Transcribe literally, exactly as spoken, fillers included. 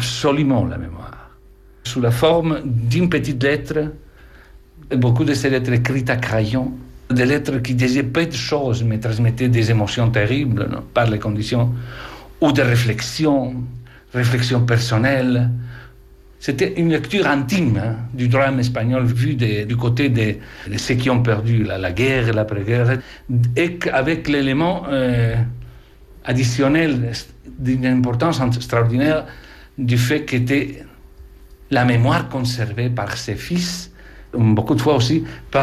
absolument la mémoire, sous la forme d'une petite lettre, et beaucoup de ces lettres écrites à crayon, des lettres qui disaient peu de choses, mais transmettaient des émotions terribles, non, par les conditions, ou des réflexions, réflexions personnelles. C'était une lecture intime hein, du drame espagnol vu de, du côté de, de ceux qui ont perdu la, la guerre, l'après-guerre, et avec l'élément euh, additionnel d'une importance extraordinaire du fait qu'était la mémoire conservée par ses fils, beaucoup de fois aussi par